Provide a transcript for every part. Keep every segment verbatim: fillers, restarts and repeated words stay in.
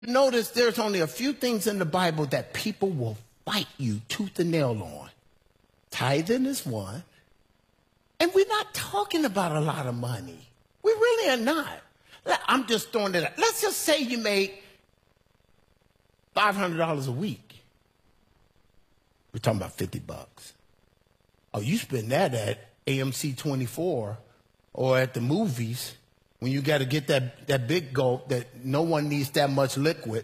Notice there's only a few things in the Bible that people will fight you tooth and nail on. Tithing is one. And we're not talking about a lot of money. We really are not. I'm just throwing it out. Let's just say you make five hundred dollars a week. We're talking about fifty bucks. Oh, you spend that at A M C twenty-four or at the movies when you got to get that, that big gulp that no one needs that much liquid.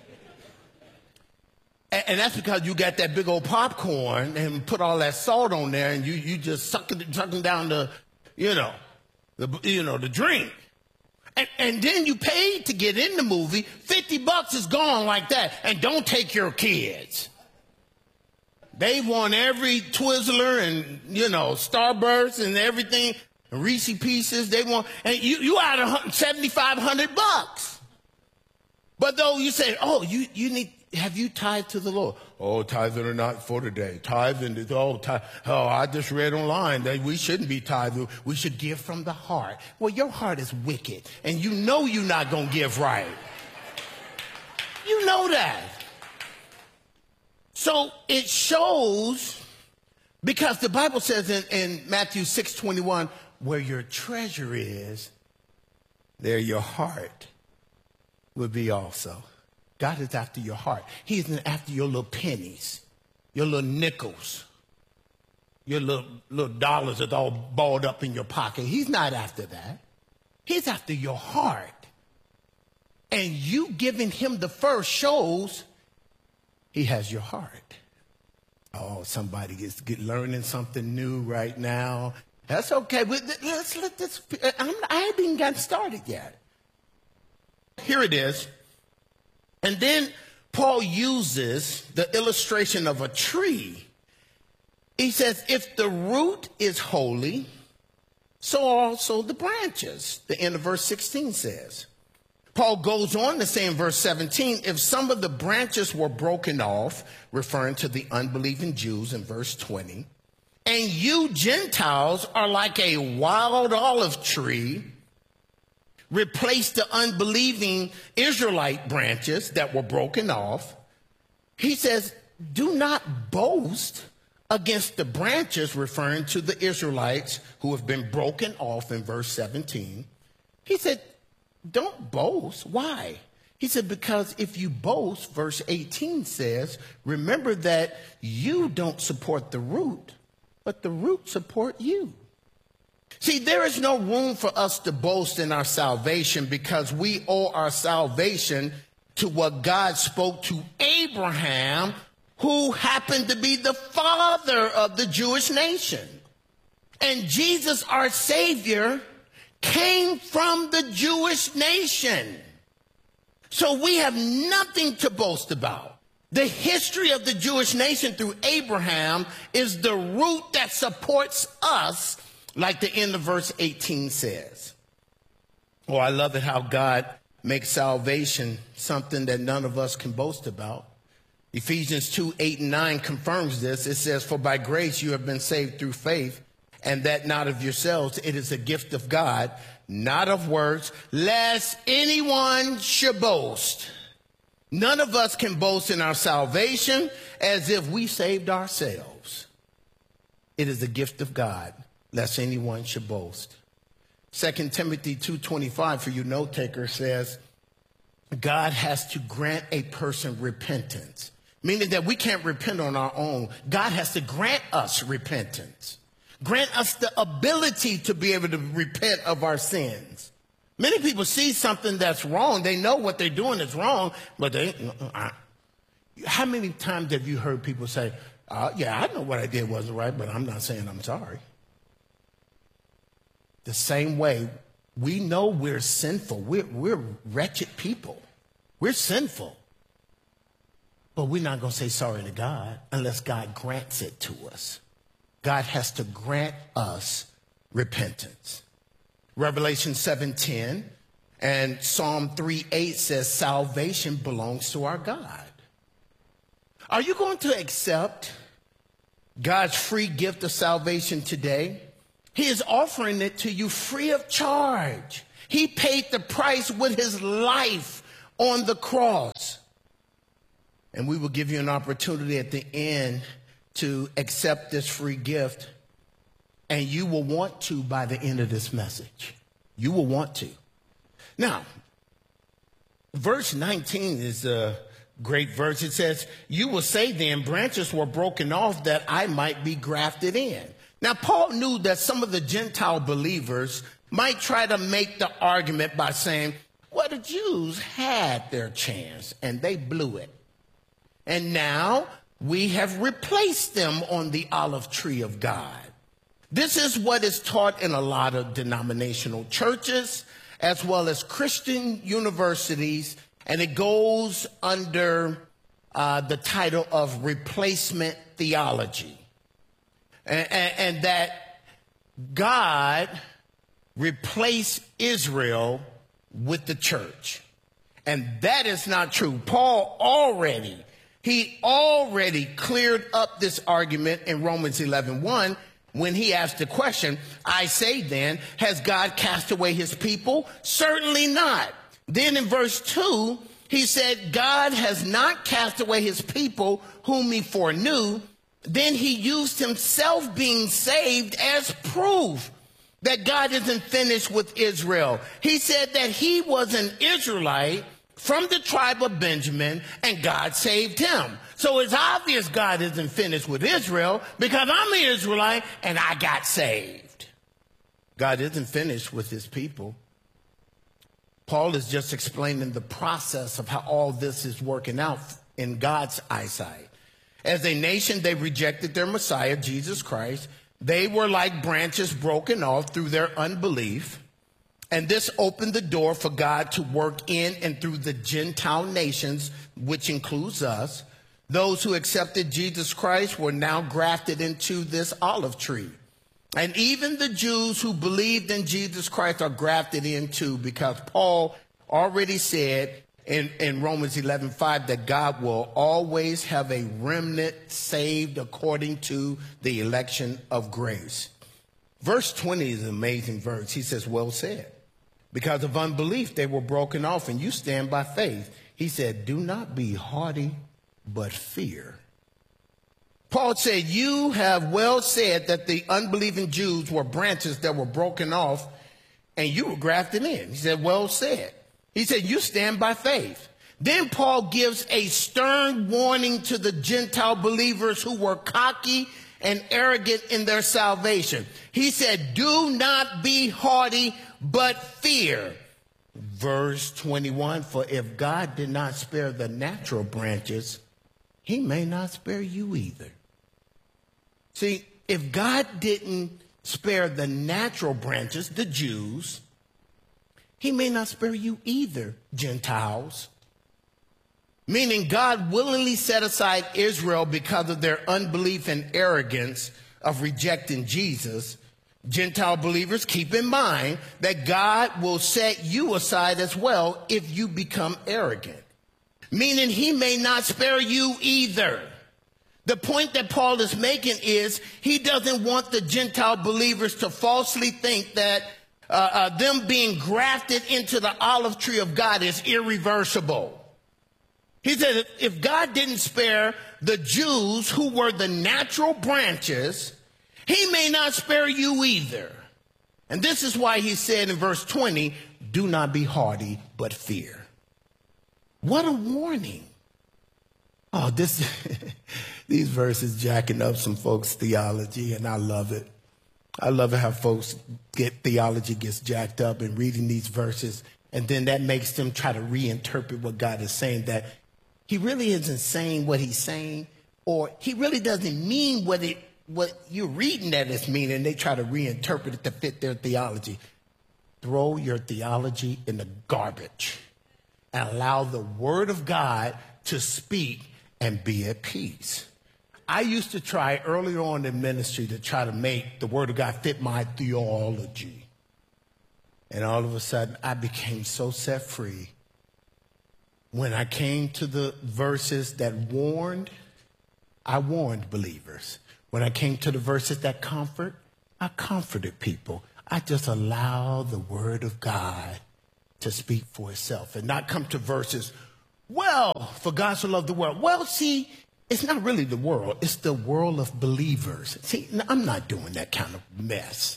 And, and that's because you got that big old popcorn and put all that salt on there and you, you just sucking, sucking down the, you know, the, you know, the drink. And, and then you paid to get in the movie. fifty bucks is gone like that. And don't take your kids. They want every Twizzler and, you know, Starburst and everything, and Reese Pieces. They want, and you, you out of seventy-five hundred bucks. But though you say, oh, you, you need, have you tithed to the Lord? Oh, tithing or not for today. Tithing is, oh, tithe. Oh, I just read online that we shouldn't be tithing. We should give from the heart. Well, your heart is wicked, and you know you're not going to give right. You know that. So it shows, because the Bible says in, in Matthew six twenty-one, where your treasure is, there your heart will be also. God is after your heart. He isn't after your little pennies, your little nickels, your little, little dollars that's all balled up in your pocket. He's not after that. He's after your heart. And you giving him the first shows he has your heart. Oh, somebody is get, learning something new right now. That's okay. Let's let this. I'm, I haven't even gotten started yet. Here it is. And then Paul uses the illustration of a tree. He says, if the root is holy, so also the branches. The end of verse sixteen says. Paul goes on to say in verse seventeen, if some of the branches were broken off, referring to the unbelieving Jews in verse twenty, and you Gentiles are like a wild olive tree, replace the unbelieving Israelite branches that were broken off. He says, do not boast against the branches, referring to the Israelites who have been broken off in verse seventeen. He said, don't boast. Why? He said, because if you boast, verse eighteen says, remember that you don't support the root, but the root support you. See, there is no room for us to boast in our salvation because we owe our salvation to what God spoke to Abraham, who happened to be the father of the Jewish nation. And Jesus, our Savior, came from the Jewish nation. So we have nothing to boast about. The history of the Jewish nation through Abraham is the root that supports us, like the end of verse eighteen says. Oh, I love it how God makes salvation something that none of us can boast about. Ephesians two, eight and nine confirms this. It says, for by grace you have been saved through faith, and that not of yourselves. It is a gift of God, not of works, lest anyone should boast. None of us can boast in our salvation as if we saved ourselves. It is a gift of God, lest anyone should boast. Second Timothy two twenty-five, for you note taker, says, God has to grant a person repentance, meaning that we can't repent on our own. God has to grant us repentance. Grant us the ability to be able to repent of our sins. Many people see something that's wrong. They know what they're doing is wrong, but they, uh, how many times have you heard people say, uh, yeah, I know what I did wasn't right, but I'm not saying I'm sorry. The same way, we know we're sinful. We're, we're wretched people. We're sinful. But we're not going to say sorry to God unless God grants it to us. God has to grant us repentance. Revelation seven ten and Psalm three eight says salvation belongs to our God. Are you going to accept God's free gift of salvation today? He is offering it to you free of charge. He paid the price with his life on the cross. And we will give you an opportunity at the end to accept this free gift. And you will want to by the end of this message. You will want to. Now, verse nineteen is a great verse. It says, you will say then, branches were broken off that I might be grafted in. Now, Paul knew that some of the Gentile believers might try to make the argument by saying, well, the Jews had their chance and they blew it. And now we have replaced them on the olive tree of God. This is what is taught in a lot of denominational churches, as well as Christian universities, and it goes under uh, the title of replacement theology. And, and, and that God replaced Israel with the church. And that is not true. Paul already, he already cleared up this argument in Romans eleven one when he asked the question, I say then, has God cast away his people? Certainly not. Then in verse two, he said, God has not cast away his people whom he foreknew. Then he used himself being saved as proof that God isn't finished with Israel. He said that he was an Israelite from the tribe of Benjamin, and God saved him. So it's obvious God isn't finished with Israel because I'm an Israelite and I got saved. God isn't finished with his people. Paul is just explaining the process of how all this is working out in God's eyesight. As a nation, they rejected their Messiah, Jesus Christ. They were like branches broken off through their unbelief. And this opened the door for God to work in and through the Gentile nations, which includes us. Those who accepted Jesus Christ were now grafted into this olive tree. And even the Jews who believed in Jesus Christ are grafted into, because Paul already said in, in Romans eleven five that God will always have a remnant saved according to the election of grace. Verse twenty is an amazing verse. He says, well said. Because of unbelief, they were broken off, and you stand by faith. He said, do not be haughty, but fear. Paul said, you have well said that the unbelieving Jews were branches that were broken off, and you were grafted in. He said, well said. He said, you stand by faith. Then Paul gives a stern warning to the Gentile believers who were cocky and arrogant in their salvation. He said, do not be haughty, but fear. Verse twenty-one, for if God did not spare the natural branches, he may not spare you either. See, if God didn't spare the natural branches, the Jews, he may not spare you either, Gentiles. Meaning God willingly set aside Israel because of their unbelief and arrogance of rejecting Jesus. Gentile believers, keep in mind that God will set you aside as well if you become arrogant. Meaning he may not spare you either. The point that Paul is making is he doesn't want the Gentile believers to falsely think that uh, uh, them being grafted into the olive tree of God is irreversible. He said if God didn't spare the Jews who were the natural branches, he may not spare you either. And this is why he said in verse twenty, do not be haughty, but fear. What a warning. Oh, this, these verses jacking up some folks' theology, and I love it. I love it how folks get theology gets jacked up in reading these verses, and then that makes them try to reinterpret what God is saying, that he really isn't saying what he's saying, or he really doesn't mean what it what you're reading that it's meaning. They try to reinterpret it to fit their theology. Throw your theology in the garbage and allow the word of God to speak and be at peace. I used to try earlier on in ministry to try to make the word of God fit my theology. And all of a sudden, I became so set free. When I came to the verses that warned, I warned believers. When I came to the verses that comfort, I comforted people. I just allowed the word of God to speak for itself and not come to verses, well, for God so loved the world. Well, see, it's not really the world. It's the world of believers. See, I'm not doing that kind of mess.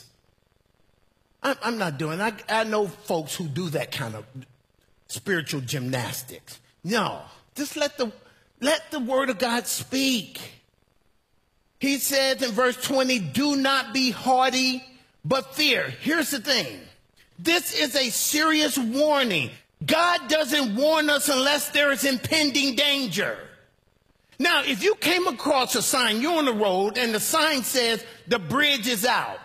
I'm not doing I, I know folks who do that kind of spiritual gymnastics. No, just let the, let the word of God speak. He says in verse twenty, do not be haughty, but fear. Here's the thing. This is a serious warning. God doesn't warn us unless there is impending danger. Now, if you came across a sign, you're on the road, and the sign says the bridge is out.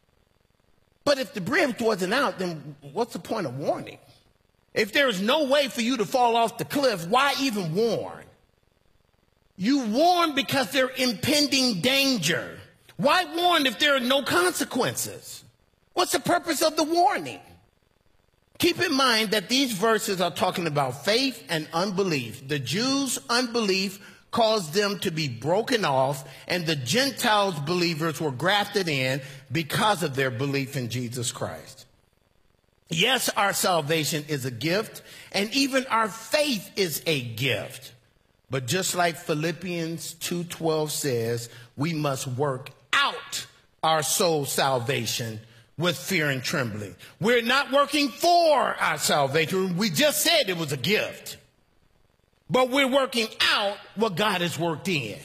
But if the bridge wasn't out, then what's the point of warning? If there is no way for you to fall off the cliff, why even warn? You warn because there's impending danger. Why warn if there are no consequences? What's the purpose of the warning? Keep in mind that these verses are talking about faith and unbelief. The Jews' unbelief caused them to be broken off, and the Gentiles' believers were grafted in because of their belief in Jesus Christ. Yes, our salvation is a gift, and even our faith is a gift. But just like Philippians two twelve says, we must work out our soul salvation with fear and trembling. We're not working for our salvation. We just said it was a gift. But we're working out what God has worked in.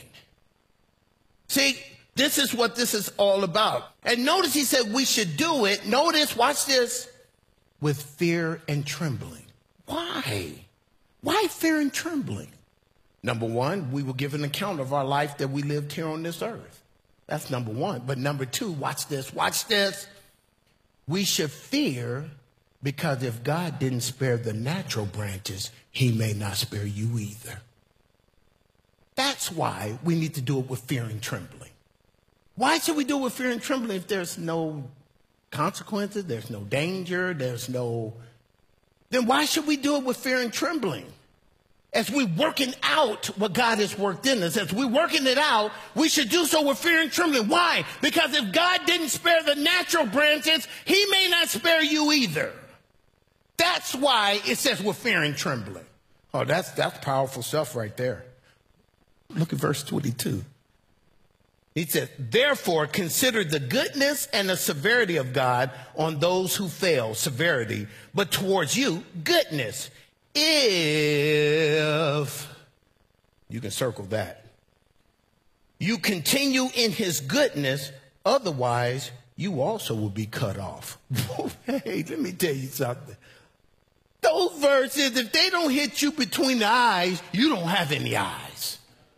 See, this is what this is all about. And notice he said we should do it. Notice, watch this, with fear and trembling. Why? Why fear and trembling? Number one, we will give an account of our life that we lived here on this earth. That's number one. But number two, watch this, watch this. We should fear because if God didn't spare the natural branches, he may not spare you either. That's why we need to do it with fear and trembling. Why should we do it with fear and trembling if there's no consequences, there's no danger, there's no... Then why should we do it with fear and trembling? As we're working out what God has worked in us, as we're working it out, we should do so with fear and trembling. Why? Because if God didn't spare the natural branches, he may not spare you either. That's why it says with fear and trembling. Oh, that's, that's powerful stuff right there. Look at verse twenty-two. He said, therefore, consider the goodness and the severity of God on those who fail, severity, but towards you, goodness. If, you can circle that, you continue in his goodness, otherwise you also will be cut off. Hey, let me tell you something. Those verses, if they don't hit you between the eyes, you don't have any eyes.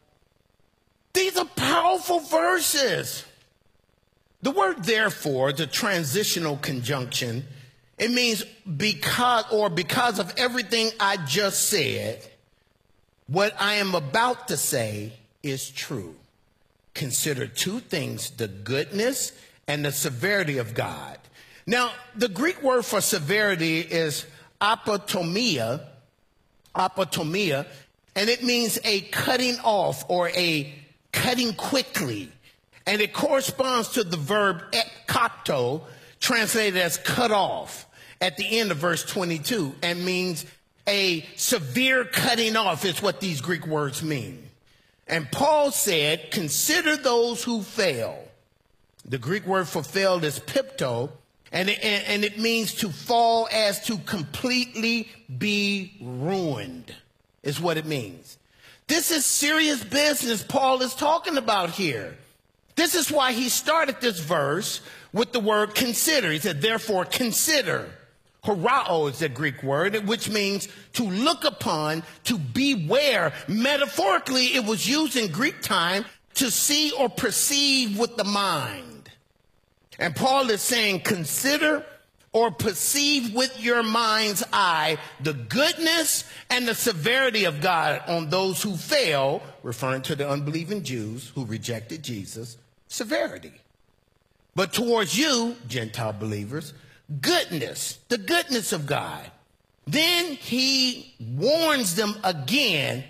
These are powerful verses. The word therefore, the transitional conjunction, it means because or because of everything I just said, what I am about to say is true. Consider two things, the goodness and the severity of God. Now, the Greek word for severity is apotomia, apotomia, and it means a cutting off or a cutting quickly. And it corresponds to the verb ekkato, translated as cut off, at the end of verse twenty-two, and means a severe cutting off is what these Greek words mean. And Paul said, consider those who fail. The Greek word for failed is pipto, and it, and it means to fall as to completely be ruined, is what it means. This is serious business Paul is talking about here. This is why he started this verse with the word consider. He said, therefore, consider. Horao is the Greek word, which means to look upon, to beware. Metaphorically, it was used in Greek time to see or perceive with the mind. And Paul is saying, consider or perceive with your mind's eye the goodness and the severity of God on those who fail, referring to the unbelieving Jews who rejected Jesus, severity. But towards you, Gentile believers, goodness, the goodness of God. Then he warns them again,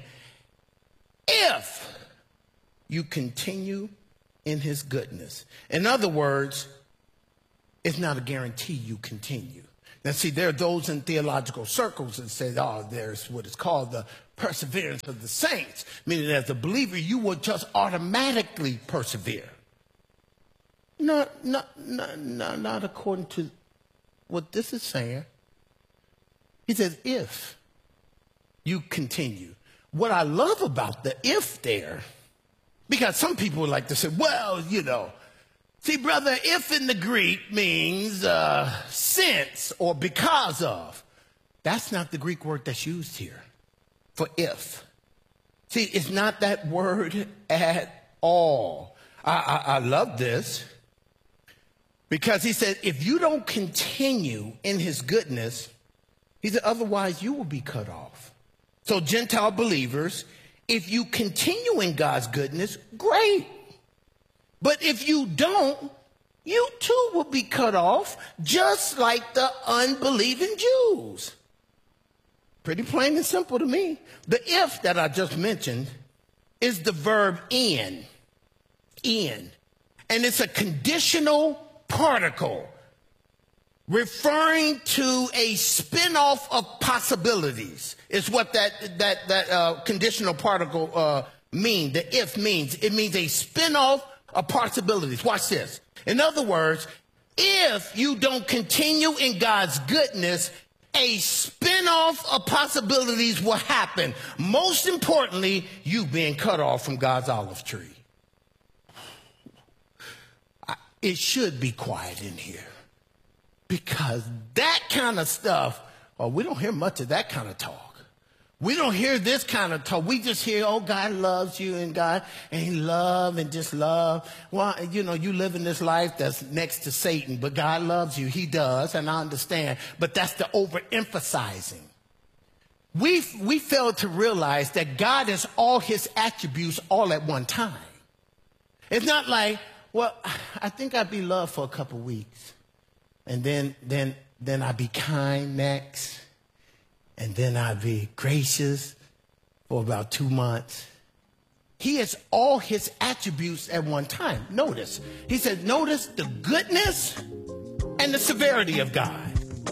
if you continue in his goodness. In other words, it's not a guarantee you continue. Now, see, there are those in theological circles that say, oh, there's what is called the perseverance of the saints, meaning as a believer, you will just automatically persevere. Not, not, not, not, not according to what this is saying. He says, if you continue. What I love about the if there, because some people like to say, well, you know, see, brother, if in the Greek means uh, since or because of. That's not the Greek word that's used here for if. See, it's not that word at all. I, I, I love this because he said, if you don't continue in his goodness, he said, otherwise you will be cut off. So Gentile believers, if you continue in God's goodness, great. But if you don't, you too will be cut off, just like the unbelieving Jews. Pretty plain and simple to me. The if that I just mentioned is the verb in. In. And it's a conditional particle referring to a spin-off of possibilities is what that, that, that uh, conditional particle uh, means. The if means. It means a spin-off of possibilities. Watch this. In other words, if you don't continue in God's goodness, a spin-off of possibilities will happen. Most importantly, you being cut off from God's olive tree. It should be quiet in here because that kind of stuff, well, we don't hear much of that kind of talk. We don't hear this kind of talk. We just hear, oh, God loves you and God ain't love and just love. Well, you know, you live in this life that's next to Satan, but God loves you. He does, and I understand. But that's the overemphasizing. We we fail to realize that God is all his attributes all at one time. It's not like, well, I think I'd be loved for a couple weeks. And then, then, then I'd be kind next. And then I'd be gracious for about two months. He has all his attributes at one time. Notice. He said, notice the goodness and the severity of God.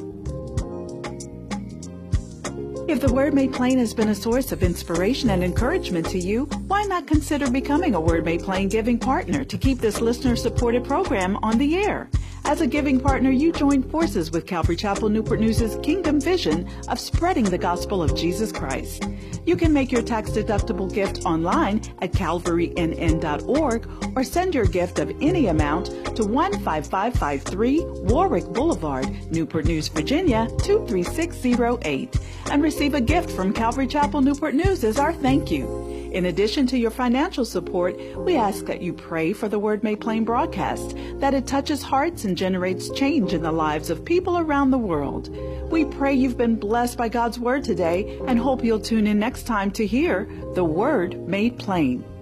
If the Word Made Plain has been a source of inspiration and encouragement to you, why not consider becoming a Word Made Plain giving partner to keep this listener-supported program on the air? As a giving partner, you join forces with Calvary Chapel Newport News' Kingdom Vision of spreading the gospel of Jesus Christ. You can make your tax-deductible gift online at calvary n n dot org or send your gift of any amount to one five five five three Warwick Boulevard, Newport News, Virginia two three six zero eight, and receive a gift from Calvary Chapel Newport News as our thank you. In addition to your financial support, we ask that you pray for the Word Made Plain broadcast, that it touches hearts and generates change in the lives of people around the world. We pray you've been blessed by God's Word today and hope you'll tune in next time to hear the Word Made Plain.